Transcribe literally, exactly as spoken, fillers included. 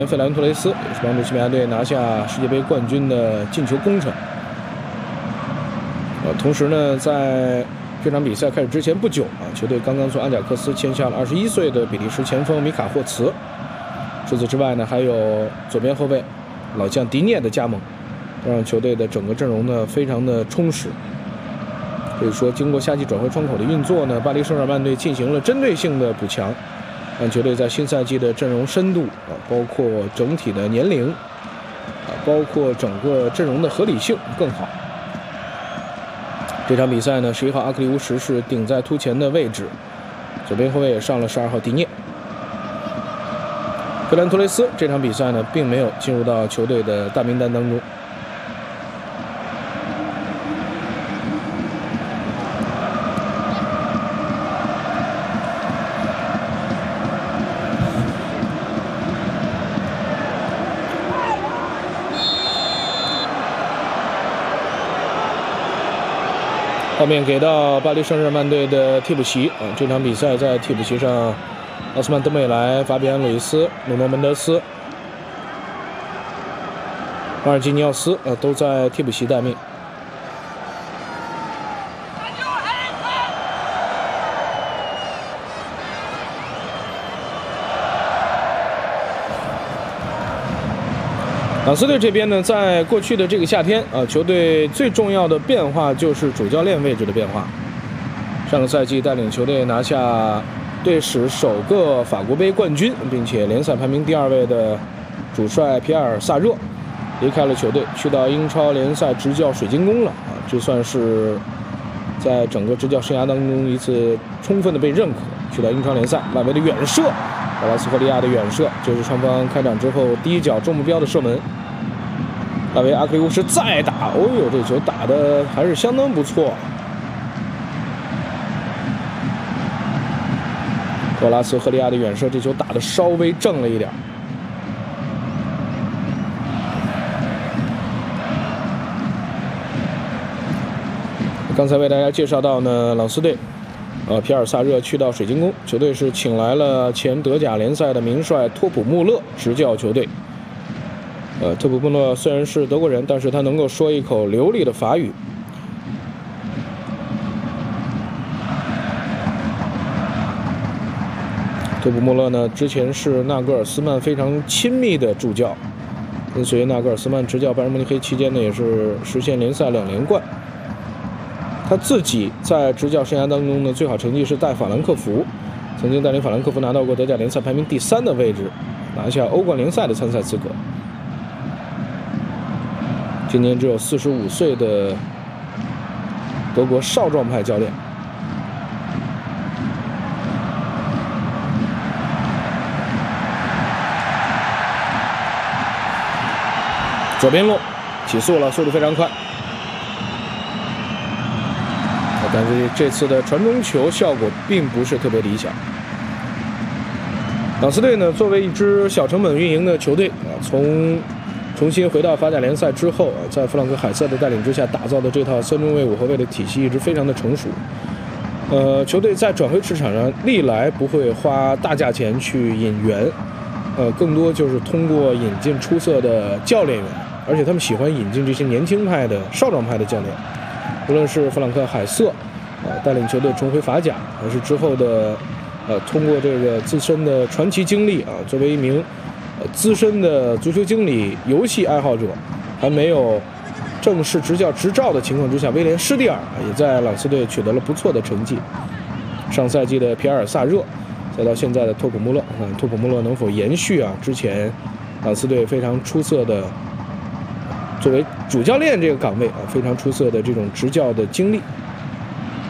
费兰托雷斯也是帮助西班牙队拿下世界杯冠军的进球功臣。呃，同时呢，在这场比赛开始之前不久啊，球队刚刚从阿贾克斯签下了二十一岁的比利时前锋米卡霍茨。除此之外呢，还有左边后卫老将迪涅的加盟，让球队的整个阵容呢非常的充实。可以说，经过夏季转会窗口的运作呢，巴黎圣日耳曼队进行了针对性的补强。 让球队在新赛季的阵容深度啊，包括整体的年龄啊，包括整个阵容的合理性更好。这场比赛呢，十一号阿克利乌什是顶在突前的位置，左边后卫也上了十二号迪涅。费兰托雷斯这场比赛呢，并没有进入到球队的大名单当中。 后面给到巴黎圣日耳曼队的替补席啊，这场比赛在替补席上，奥斯曼·登贝莱、法比安·鲁伊斯、努诺·门德斯、马尔基尼奥斯啊都在替补席待命。朗斯队这边呢，在过去的这个夏天啊，球队最重要的变化就是主教练位置的变化。上个赛季带领球队拿下队史首个法国杯冠军，并且联赛排名第二位的主帅皮埃尔·萨热离开了球队，去到英超联赛执教水晶宫了啊，这算是在整个执教生涯当中一次充分的被认可。去到英超联赛，外围的远射。 巴拉斯霍利亚的远射，这是双方开场之后第一脚中目标的射门。大卫阿克利乌什再打，哦呦，这球打的还是相当不错。托拉斯赫利亚的远射，这球打的稍微正了一点。刚才为大家介绍到呢，朗斯队。 呃，皮尔萨热去到水晶宫，球队是请来了前德甲联赛的名帅托普穆勒执教球队。呃，托普穆勒虽然是德国人，但是他能够说一口流利的法语。托普穆勒呢，之前是纳格尔斯曼非常亲密的助教，跟随纳格尔斯曼执教拜仁慕尼黑期间呢，也是实现联赛两连冠。 他自己在执教生涯当中呢，最好成绩是带法兰克福，曾经带领法兰克福拿到过德甲联赛排名第三的位置，拿下欧冠联赛的参赛资格。今年只有四十五岁的德国少壮派教练。左边路起速了，速度非常快。 但是这次的传中球效果并不是特别理想。朗斯队呢，作为一支小成本运营的球队啊，从重新回到法甲联赛之后啊，在弗朗克·海塞的带领之下打造的这套三中卫五后卫的体系一直非常的成熟。呃，球队在转会市场上历来不会花大价钱去引援，呃，更多就是通过引进出色的教练员，而且他们喜欢引进这些年轻派的少壮派的教练。 无论是弗朗克·海瑟，啊带领球队重回法甲，还是之后的，呃通过这个自身的传奇经历啊，作为一名，呃资深的足球经理、游戏爱好者，还没有正式执教执照的情况之下，威廉·施蒂尔也在朗斯队取得了不错的成绩。上赛季的皮埃尔·萨热，再到现在的托普穆勒，看托普穆勒能否延续啊之前朗斯队非常出色的。 作为主教练这个岗位啊，非常出色的这种执教的经历。